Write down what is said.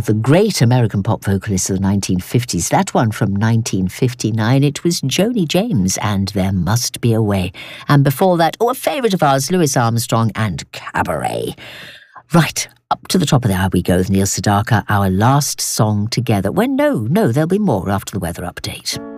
of the great American pop vocalists of the 1950s. That one from 1959, it was Joni James and There Must Be a Way. And before that, a favourite of ours, Louis Armstrong and Cabaret. Right, up to the top of the hour we go with Neil Sedaka, our last song together. No, there'll be more after the weather update.